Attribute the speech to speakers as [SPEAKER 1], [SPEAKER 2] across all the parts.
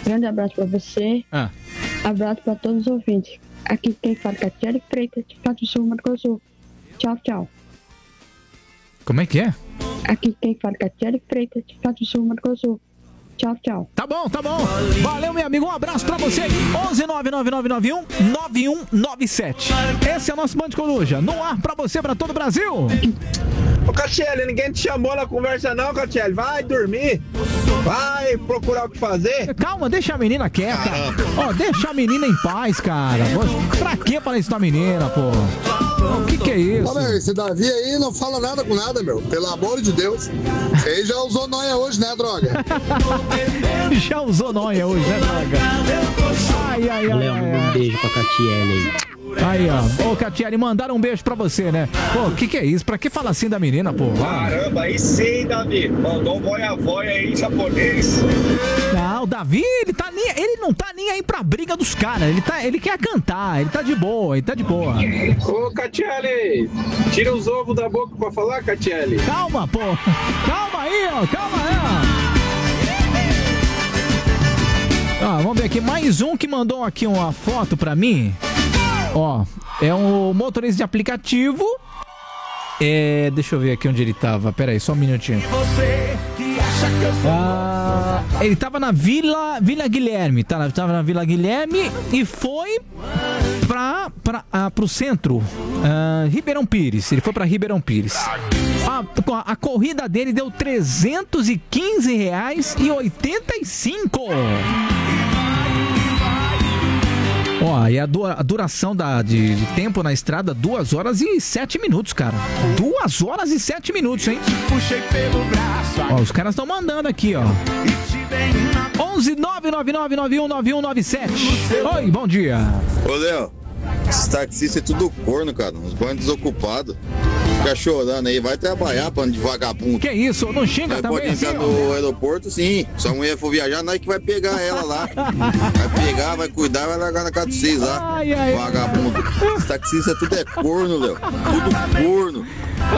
[SPEAKER 1] Grande abraço pra você. Abraço pra todos os ouvintes. Aqui quem fala é Catiele Freitas, de Pato Sul, Mato Grosso. Tchau, tchau.
[SPEAKER 2] Como é que é?
[SPEAKER 1] Aqui quem fala é Catiele Freitas, de Pato Sul, Mato Grosso. Tchau, tchau.
[SPEAKER 2] Tá bom. Valeu, meu amigo. Um abraço pra você. 11999919197. Esse é o nosso Band Coruja. No ar pra você, pra todo o Brasil.
[SPEAKER 3] Ô, Catiele, ninguém te chamou na conversa não, Catiele. Vai dormir. Vai procurar o que fazer.
[SPEAKER 2] Calma, deixa a menina quieta. Deixa a menina em paz, cara. Pra que falar isso da menina, pô? O que é isso?
[SPEAKER 4] Meu, esse Davi aí não fala nada com nada, meu. Pelo amor de Deus. Ele já usou nóia hoje, né, droga?
[SPEAKER 2] Já usou nóia hoje, né, droga? Ai.
[SPEAKER 5] Léo, manda um beijo pra Catiele aí.
[SPEAKER 2] Aí, ó. Ô, Catiele, mandaram um beijo pra você, né? Pô, o que é isso? Pra que falar assim da menina, pô?
[SPEAKER 3] Caramba, aí sim, Davi. Mandou um voia-voia aí em japonês.
[SPEAKER 2] Não, o Davi, ele não tá nem aí pra briga dos caras. Ele quer cantar, ele tá de boa.
[SPEAKER 3] Ô, Catiele, tira os ovos da boca pra falar, Catiele.
[SPEAKER 2] Calma, pô. Calma aí, ó. Vamos ver aqui, mais um que mandou aqui uma foto pra mim. É um motorista de aplicativo. Deixa eu ver aqui onde ele tava. Pera aí, só um minutinho. Ele tava na Vila Guilherme. Tava na Vila Guilherme e foi pro centro. Ribeirão Pires. Ele foi pra Ribeirão Pires. A corrida dele deu R$315,85. E a duração de tempo na estrada, 2 horas e 7 minutos, cara. 2 horas e 7 minutos, hein? Os caras estão mandando aqui, ó. 11999919197. Oi, bom dia.
[SPEAKER 6] Ô, Léo, esse taxista é tudo corno, cara. Uns bandos desocupados. Fica chorando aí, vai trabalhar, bando de vagabundo.
[SPEAKER 2] Que isso? Não xinga também
[SPEAKER 6] pode entrar no aeroporto, sim. Se a mulher for viajar, nós que vai pegar ela lá. Vai pegar, vai cuidar, vai largar na casa de vocês lá. Vagabundo. Esse taxista tudo é corno, Léo. Tudo corno.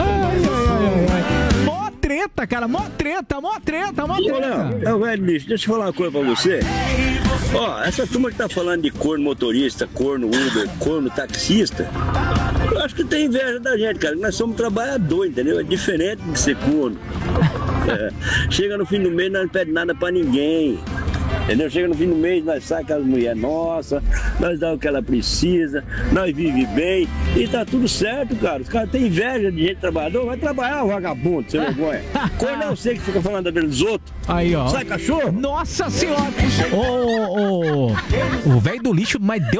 [SPEAKER 2] Mó treta, cara. Mó treta.
[SPEAKER 7] Velho, bicho, deixa eu falar uma coisa pra você. Essa turma que tá falando de corno motorista, corno Uber, corno taxista, eu acho que tem inveja da gente, cara. Nós somos trabalhadores, entendeu? É diferente de ser corno. Chega no fim do mês, nós não pede nada pra ninguém. Entendeu? Chega no fim do mês, nós saca as mulheres nossas, nós dá o que ela precisa, nós vive bem e tá tudo certo, cara. Os caras têm inveja de gente trabalhador, vai trabalhar, vagabundo, sem vergonha. Corno é você que fica falando da vida dos outros.
[SPEAKER 2] Aí, ó.
[SPEAKER 7] Sai cachorro?
[SPEAKER 2] Nossa senhora! O velho do lixo, mas deu